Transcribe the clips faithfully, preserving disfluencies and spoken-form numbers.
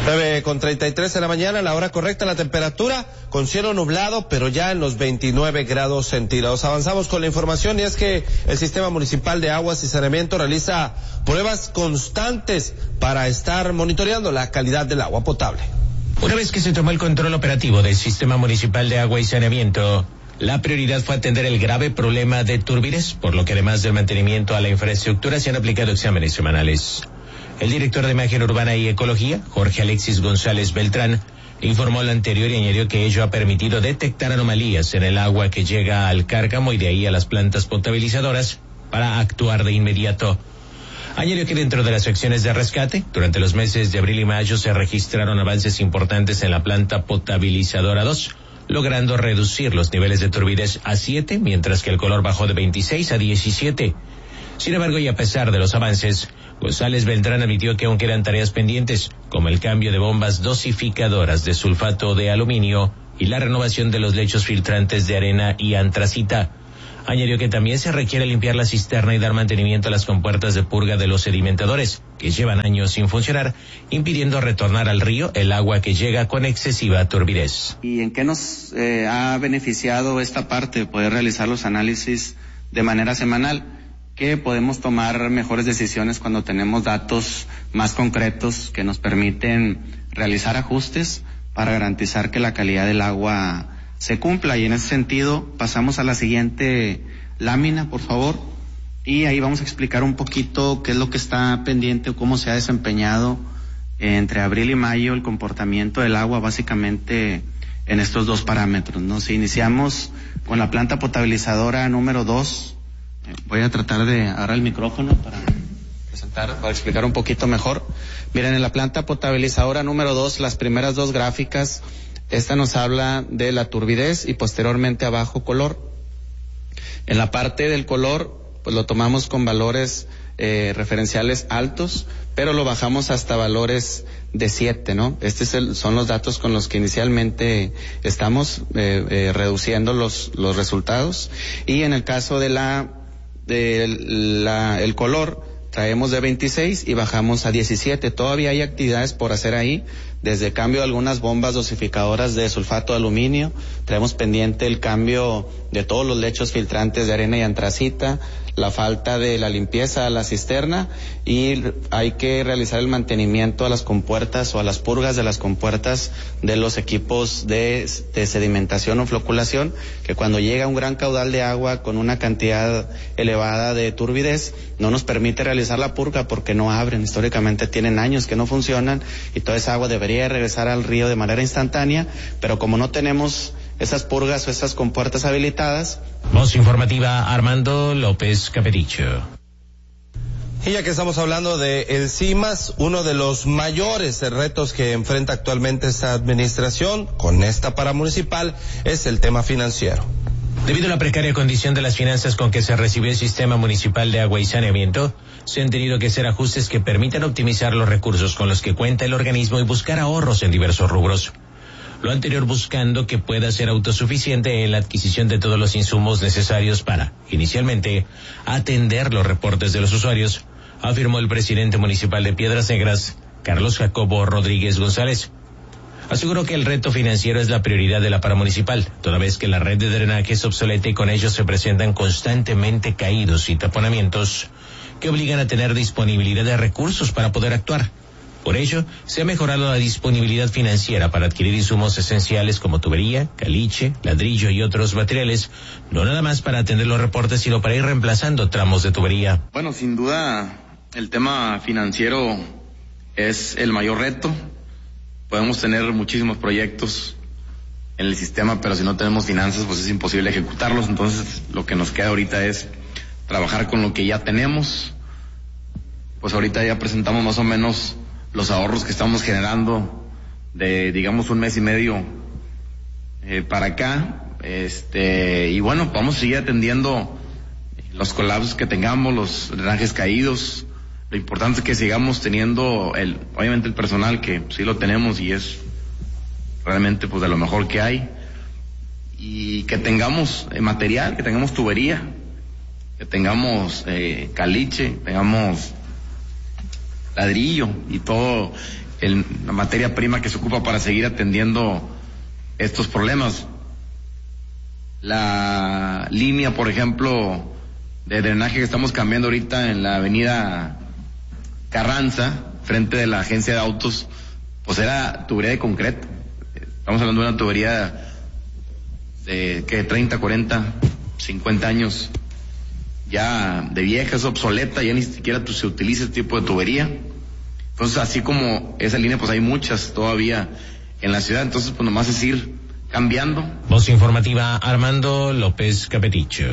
nueve con treinta y tres de la mañana, la hora correcta, la temperatura con cielo nublado, pero ya en los veintinueve grados centígrados. Avanzamos con la información y es que el Sistema Municipal de Aguas y Saneamiento realiza pruebas constantes para estar monitoreando la calidad del agua potable. Una vez que se tomó el control operativo del Sistema Municipal de Agua y Saneamiento, la prioridad fue atender el grave problema de turbidez, por lo que además del mantenimiento a la infraestructura se han aplicado exámenes semanales. El director de Imagen Urbana y Ecología, Jorge Alexis González Beltrán, informó lo anterior y añadió que ello ha permitido detectar anomalías en el agua que llega al cárcamo y de ahí a las plantas potabilizadoras para actuar de inmediato. Añadió que dentro de las acciones de rescate, durante los meses de abril y mayo se registraron avances importantes en la planta potabilizadora dos, logrando reducir los niveles de turbidez a siete, mientras que el color bajó de veintiséis a diecisiete. Sin embargo, y a pesar de los avances, González Beltrán admitió que aún quedan tareas pendientes, como el cambio de bombas dosificadoras de sulfato de aluminio y la renovación de los lechos filtrantes de arena y antracita. Añadió que también se requiere limpiar la cisterna y dar mantenimiento a las compuertas de purga de los sedimentadores, que llevan años sin funcionar, impidiendo retornar al río el agua que llega con excesiva turbidez. ¿Y en qué nos eh, ha beneficiado esta parte de poder realizar los análisis de manera semanal? Que podemos tomar mejores decisiones cuando tenemos datos más concretos que nos permiten realizar ajustes para garantizar que la calidad del agua se cumpla. Y en ese sentido pasamos a la siguiente lámina, por favor, y ahí vamos a explicar un poquito qué es lo que está pendiente o cómo se ha desempeñado entre abril y mayo el comportamiento del agua, básicamente en estos dos parámetros, ¿no? Si iniciamos con la planta potabilizadora número dos, voy a tratar de agarrar el micrófono para presentar, para explicar un poquito mejor. Miren, en la planta potabilizadora número dos, las primeras dos gráficas, esta nos habla de la turbidez y posteriormente abajo color. En la parte del color, pues lo tomamos con valores eh, referenciales altos, pero lo bajamos hasta valores de siete, ¿no? Estos es son los datos con los que inicialmente estamos eh, eh, reduciendo los, los resultados. Y en el caso de la de la, el color, traemos de veintiséis y bajamos a diecisiete. Todavía hay actividades por hacer ahí, desde cambio de algunas bombas dosificadoras de sulfato de aluminio, traemos pendiente el cambio de todos los lechos filtrantes de arena y antracita, la falta de la limpieza a la cisterna y hay que realizar el mantenimiento a las compuertas o a las purgas de las compuertas de los equipos de, de sedimentación o floculación, que cuando llega un gran caudal de agua con una cantidad elevada de turbidez no nos permite realizar la purga porque no abren, históricamente tienen años que no funcionan y toda esa agua debería regresar al río de manera instantánea, pero como no tenemos esas purgas o esas compuertas habilitadas. Voz informativa, Armando López Capericho. Y ya que estamos hablando de el CIMAS, uno de los mayores retos que enfrenta actualmente esta administración con esta paramunicipal es el tema financiero. Debido a la precaria condición de las finanzas con que se recibió el Sistema Municipal de Agua y Saneamiento, se han tenido que hacer ajustes que permitan optimizar los recursos con los que cuenta el organismo y buscar ahorros en diversos rubros. Lo anterior buscando que pueda ser autosuficiente en la adquisición de todos los insumos necesarios para, inicialmente, atender los reportes de los usuarios, afirmó el presidente municipal de Piedras Negras, Carlos Jacobo Rodríguez González. Aseguró que el reto financiero es la prioridad de la paramunicipal, toda vez que la red de drenaje es obsoleta y con ello se presentan constantemente caídos y taponamientos que obligan a tener disponibilidad de recursos para poder actuar. Por ello, se ha mejorado la disponibilidad financiera para adquirir insumos esenciales como tubería, caliche, ladrillo y otros materiales, no nada más para atender los reportes, sino para ir reemplazando tramos de tubería. Bueno, sin duda, el tema financiero es el mayor reto. Podemos tener muchísimos proyectos en el sistema, pero si no tenemos finanzas, pues es imposible ejecutarlos. Entonces, lo que nos queda ahorita es trabajar con lo que ya tenemos. Pues ahorita ya presentamos más o menos los ahorros que estamos generando de, digamos, un mes y medio eh, para acá, este, y bueno, vamos a seguir atendiendo los colapsos que tengamos, los drenajes caídos. Lo importante es que sigamos teniendo el, obviamente el personal, que sí lo tenemos y es realmente pues de lo mejor que hay, y que tengamos eh, material, que tengamos tubería, que tengamos eh, caliche, tengamos ladrillo y todo el, la materia prima que se ocupa para seguir atendiendo estos problemas. La línea, por ejemplo, de drenaje que estamos cambiando ahorita en la avenida Carranza, frente de la agencia de autos, pues era tubería de concreto. Estamos hablando de una tubería de que treinta, cuarenta, cincuenta años ya de vieja, es obsoleta, ya ni siquiera se utiliza este tipo de tubería. Entonces, así como esa línea, pues hay muchas todavía en la ciudad, entonces pues nomás es ir cambiando. Voz informativa, Armando López Capeticho.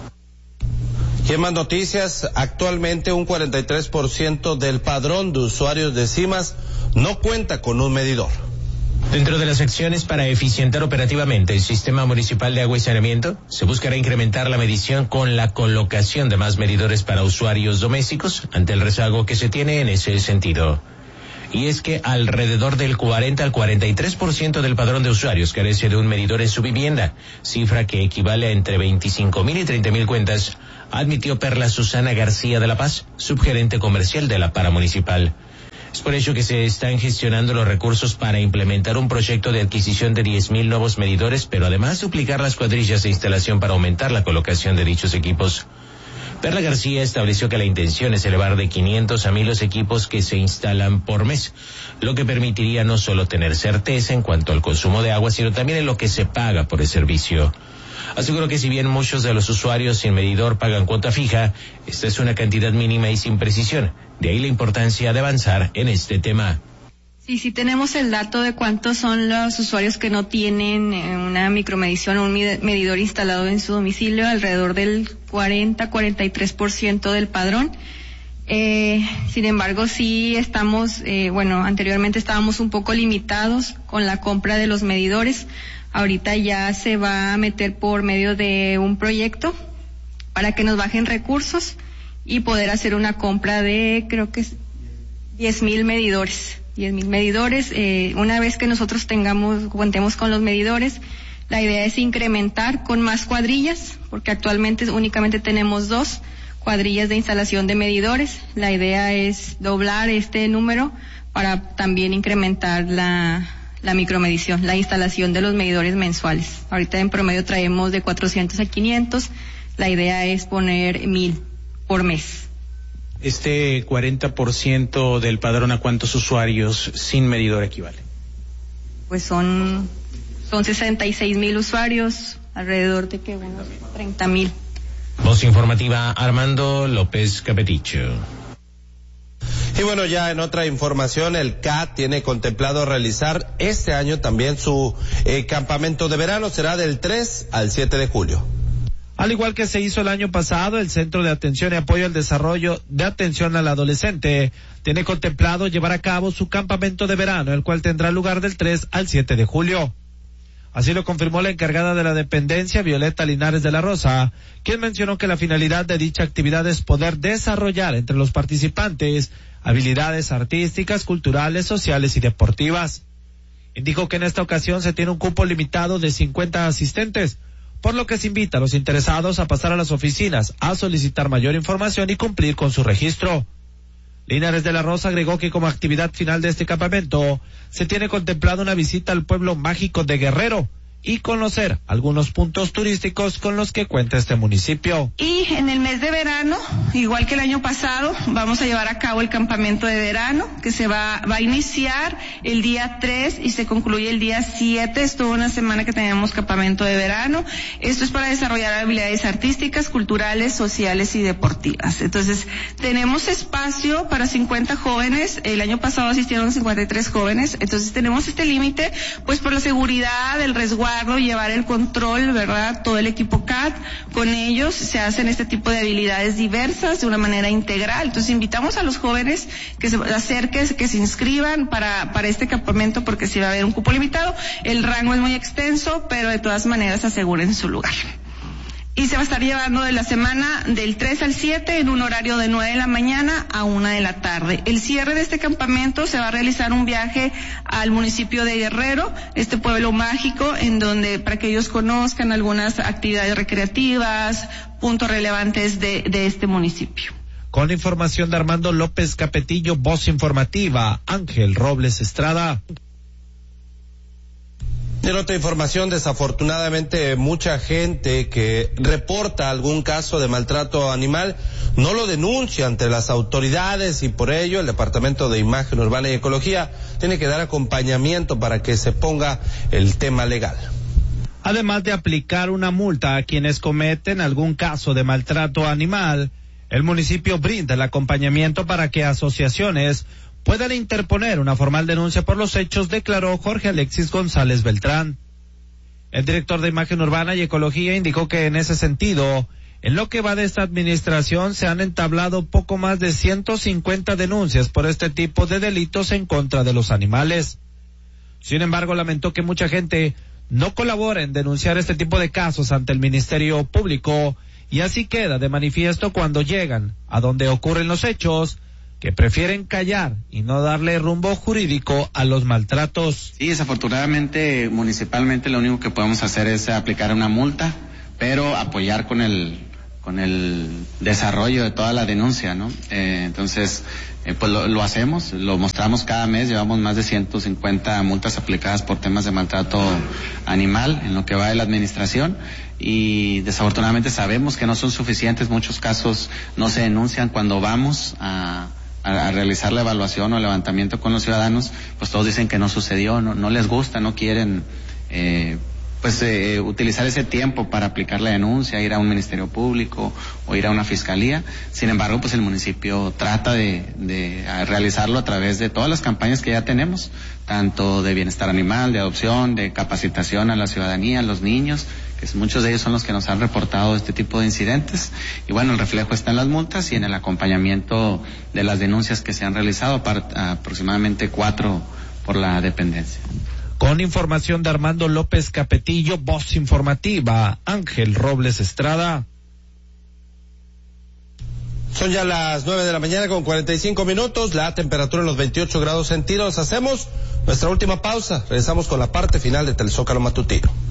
Y en más noticias, actualmente un cuarenta y tres por ciento del padrón de usuarios de CIMAS no cuenta con un medidor. Dentro de las acciones para eficientar operativamente el sistema municipal de agua y saneamiento, se buscará incrementar la medición con la colocación de más medidores para usuarios domésticos ante el rezago que se tiene en ese sentido. Y es que alrededor del cuarenta al cuarenta y tres por ciento del padrón de usuarios carece de un medidor en su vivienda, cifra que equivale a entre veinticinco mil y treinta mil cuentas, admitió Perla Susana García de la Paz, subgerente comercial de la Paramunicipal. Es por ello que se están gestionando los recursos para implementar un proyecto de adquisición de diez mil nuevos medidores, pero además duplicar las cuadrillas de instalación para aumentar la colocación de dichos equipos. Perla García estableció que la intención es elevar de quinientos a mil los equipos que se instalan por mes, lo que permitiría no solo tener certeza en cuanto al consumo de agua, sino también en lo que se paga por el servicio. Aseguró que si bien muchos de los usuarios sin medidor pagan cuota fija, esta es una cantidad mínima y sin precisión. De ahí la importancia de avanzar en este tema. Sí, sí tenemos el dato de cuántos son los usuarios que no tienen una micromedición o un medidor instalado en su domicilio, alrededor del cuarenta a cuarenta y tres por ciento del padrón. Eh, sin embargo, sí estamos, eh, bueno, anteriormente estábamos un poco limitados con la compra de los medidores. Ahorita ya se va a meter por medio de un proyecto para que nos bajen recursos y poder hacer una compra de, creo que es diez mil medidores. diez mil medidores. Eh, una vez que nosotros tengamos, contemos con los medidores, la idea es incrementar con más cuadrillas, porque actualmente únicamente tenemos dos cuadrillas de instalación de medidores. La idea es doblar este número para también incrementar la la micromedición, la instalación de los medidores mensuales. Ahorita en promedio traemos de cuatrocientos a quinientos, la idea es poner mil por mes. Este cuarenta por ciento del padrón, ¿a cuántos usuarios sin medidor equivale? Pues son, son sesenta y seis mil usuarios, alrededor de que unos treinta mil. Voz informativa, Armando López Capeticho. Y bueno, ya en otra información, el C A T tiene contemplado realizar este año también su eh, campamento de verano, será del tres al siete de julio. Al igual que se hizo el año pasado, el Centro de Atención y Apoyo al Desarrollo de Atención al Adolescente tiene contemplado llevar a cabo su campamento de verano, el cual tendrá lugar del tres al siete de julio. Así lo confirmó la encargada de la dependencia, Violeta Linares de la Rosa, quien mencionó que la finalidad de dicha actividad es poder desarrollar entre los participantes habilidades artísticas, culturales, sociales y deportivas. Indicó que en esta ocasión se tiene un cupo limitado de cincuenta asistentes, por lo que se invita a los interesados a pasar a las oficinas a solicitar mayor información y cumplir con su registro. Linares de la Rosa agregó que como actividad final de este campamento se tiene contemplado una visita al pueblo mágico de Guerrero y conocer algunos puntos turísticos con los que cuenta este municipio. Y en el mes de verano, igual que el año pasado, vamos a llevar a cabo el campamento de verano, que se va, va a iniciar el día tres y se concluye el día siete. Es toda una semana que tenemos campamento de verano. Esto es para desarrollar habilidades artísticas, culturales, sociales y deportivas. Entonces, tenemos espacio para cincuenta jóvenes. El año pasado asistieron cincuenta y tres jóvenes. Entonces, tenemos este límite, pues por la seguridad, el resguardo, llevar el control, ¿verdad? Todo el equipo C A T, con ellos se hacen este tipo de habilidades diversas de una manera integral. Entonces invitamos a los jóvenes que se acerquen, que se inscriban para, para este campamento, porque sí va a haber un cupo limitado. El rango es muy extenso, pero de todas maneras aseguren su lugar. Y se va a estar llevando de la semana del tres al siete en un horario de nueve de la mañana a una de la tarde. El cierre de este campamento se va a realizar un viaje al municipio de Guerrero, este pueblo mágico, en donde para que ellos conozcan algunas actividades recreativas, puntos relevantes de, de este municipio. Con información de Armando López Capetillo, voz informativa, Ángel Robles Estrada. En otra información, desafortunadamente mucha gente que reporta algún caso de maltrato animal no lo denuncia ante las autoridades y por ello el Departamento de Imagen Urbana y Ecología tiene que dar acompañamiento para que se ponga el tema legal. Además de aplicar una multa a quienes cometen algún caso de maltrato animal, el municipio brinda el acompañamiento para que asociaciones puedan interponer una formal denuncia por los hechos, declaró Jorge Alexis González Beltrán. El director de Imagen Urbana y Ecología indicó que en ese sentido, en lo que va de esta administración, se han entablado poco más de ciento cincuenta denuncias por este tipo de delitos en contra de los animales. Sin embargo, lamentó que mucha gente no colabora en denunciar este tipo de casos ante el Ministerio Público y así queda de manifiesto cuando llegan a donde ocurren los hechos, que prefieren callar y no darle rumbo jurídico a los maltratos. Sí, desafortunadamente, municipalmente lo único que podemos hacer es aplicar una multa, pero apoyar con el con el desarrollo de toda la denuncia, ¿no? Eh, entonces, eh, pues lo, lo hacemos, lo mostramos cada mes, llevamos más de ciento cincuenta multas aplicadas por temas de maltrato animal en lo que va de la administración y desafortunadamente sabemos que no son suficientes, muchos casos no se denuncian cuando vamos a A, a realizar la evaluación o el levantamiento con los ciudadanos, pues todos dicen que no sucedió, no, no les gusta, no quieren eh, pues eh, utilizar ese tiempo para aplicar la denuncia, ir a un ministerio público o ir a una fiscalía. Sin embargo, pues el municipio trata de, de a realizarlo a través de todas las campañas que ya tenemos, tanto de bienestar animal, de adopción, de capacitación a la ciudadanía, a los niños, que muchos de ellos son los que nos han reportado este tipo de incidentes. Y bueno, el reflejo está en las multas y en el acompañamiento de las denuncias que se han realizado, aproximadamente cuatro por la dependencia. Con información de Armando López Capetillo, voz informativa, Ángel Robles Estrada. Son ya las nueve de la mañana con cuarenta y cinco minutos, la temperatura en los veintiocho grados centígrados. Hacemos nuestra última pausa, regresamos con la parte final de Telezócalo Matutino.